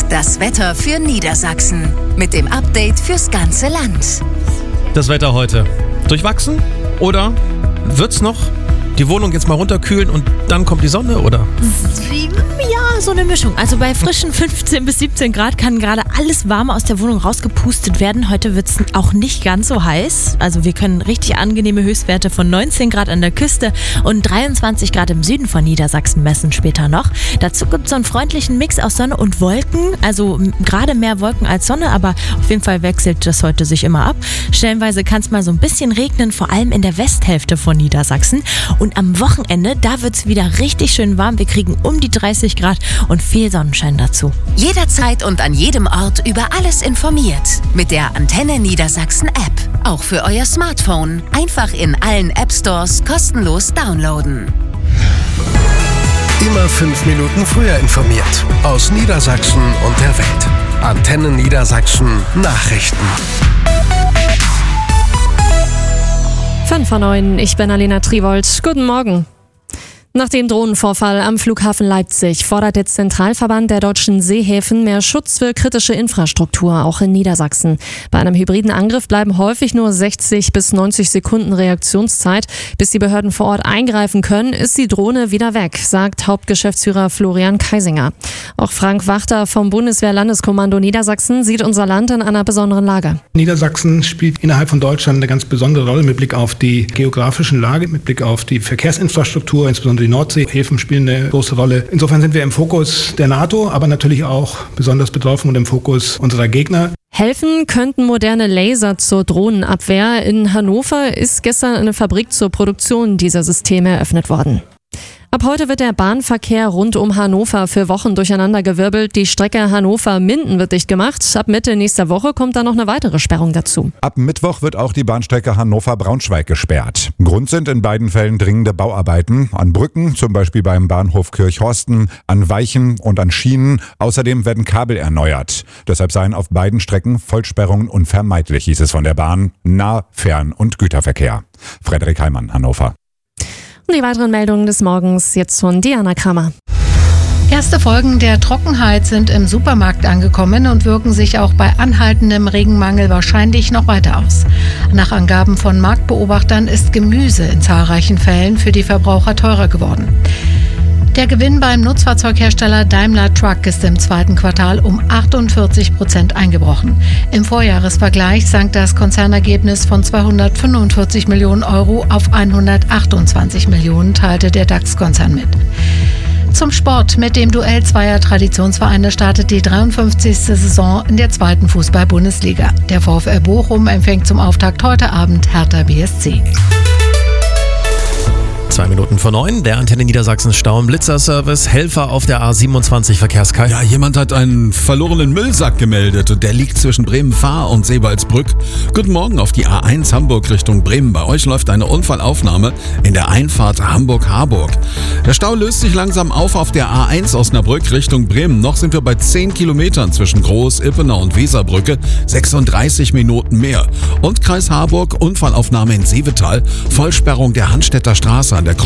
Das Wetter für Niedersachsen mit dem Update fürs ganze Land. Das Wetter heute. Durchwachsen? Oder wird's noch die Wohnung jetzt mal runterkühlen und dann kommt die Sonne, oder? Ja, so eine Mischung. Also bei frischen 15 bis 17 Grad kann gerade alles Warme aus der Wohnung rausgepustet werden. Heute wird es auch nicht ganz so heiß. Also wir können richtig angenehme Höchstwerte von 19 Grad an der Küste und 23 Grad im Süden von Niedersachsen messen später noch. Dazu gibt es so einen freundlichen Mix aus Sonne und Wolken. Also gerade mehr Wolken als Sonne, aber auf jeden Fall wechselt das heute sich immer ab. Stellenweise kann es mal so ein bisschen regnen, vor allem in der Westhälfte von Niedersachsen. Und am Wochenende, da wird es wieder richtig schön warm. Wir kriegen um die 30 Grad und viel Sonnenschein dazu. Jederzeit und an jedem Ort über alles informiert. Mit der Antenne Niedersachsen App. Auch für euer Smartphone. Einfach in allen App-Stores kostenlos downloaden. Immer 5 Minuten früher informiert. Aus Niedersachsen und der Welt. Antenne Niedersachsen Nachrichten. 5:09, ich bin Alena Triwold. Guten Morgen. Nach dem Drohnenvorfall am Flughafen Leipzig fordert der Zentralverband der deutschen Seehäfen mehr Schutz für kritische Infrastruktur, auch in Niedersachsen. Bei einem hybriden Angriff bleiben häufig nur 60 bis 90 Sekunden Reaktionszeit. Bis die Behörden vor Ort eingreifen können, ist die Drohne wieder weg, sagt Hauptgeschäftsführer Florian Kaisinger. Auch Frank Wachter vom Bundeswehr-Landeskommando Niedersachsen sieht unser Land in einer besonderen Lage. Niedersachsen spielt innerhalb von Deutschland eine ganz besondere Rolle mit Blick auf die geografischen Lage, mit Blick auf die Verkehrsinfrastruktur, insbesondere die Nordseehäfen spielen eine große Rolle. Insofern sind wir im Fokus der NATO, aber natürlich auch besonders betroffen und im Fokus unserer Gegner. Helfen könnten moderne Laser zur Drohnenabwehr. In Hannover ist gestern eine Fabrik zur Produktion dieser Systeme eröffnet worden. Ab heute wird der Bahnverkehr rund um Hannover für Wochen durcheinandergewirbelt. Die Strecke Hannover-Minden wird dicht gemacht. Ab Mitte nächster Woche kommt dann noch eine weitere Sperrung dazu. Ab Mittwoch wird auch die Bahnstrecke Hannover-Braunschweig gesperrt. Grund sind in beiden Fällen dringende Bauarbeiten. An Brücken, zum Beispiel beim Bahnhof Kirchhorsten, an Weichen und an Schienen. Außerdem werden Kabel erneuert. Deshalb seien auf beiden Strecken Vollsperrungen unvermeidlich, hieß es von der Bahn. Nah-, Fern- und Güterverkehr. Frederik Heimann, Hannover. Die weiteren Meldungen des Morgens jetzt von Diana Kramer. Erste Folgen der Trockenheit sind im Supermarkt angekommen und wirken sich auch bei anhaltendem Regenmangel wahrscheinlich noch weiter aus. Nach Angaben von Marktbeobachtern ist Gemüse in zahlreichen Fällen für die Verbraucher teurer geworden. Der Gewinn beim Nutzfahrzeughersteller Daimler Truck ist im zweiten Quartal um 48% eingebrochen. Im Vorjahresvergleich sank das Konzernergebnis von 245 Millionen Euro auf 128 Millionen, teilte der DAX-Konzern mit. Zum Sport. Mit dem Duell zweier Traditionsvereine startet die 53. Saison in der zweiten Fußball-Bundesliga. Der VfL Bochum empfängt zum Auftakt heute Abend Hertha BSC. 8:02, der Antenne Niedersachsen Stau- und Blitzerservice. Helfer auf der A27 Verkehrskai. Ja, jemand hat einen verlorenen Müllsack gemeldet und der liegt zwischen Bremen-Fahr und Seewaldsbrück. Guten Morgen auf die A1 Hamburg Richtung Bremen. Bei euch läuft eine Unfallaufnahme in der Einfahrt Hamburg-Harburg. Der Stau löst sich langsam auf der A1 Osnabrück Richtung Bremen. Noch sind wir bei 10 Kilometern zwischen Groß-Ippener und Weserbrücke. 36 Minuten mehr. Und Kreis Harburg, Unfallaufnahme in Seevetal. Vollsperrung der Hannstätter Straße an der Kreuzung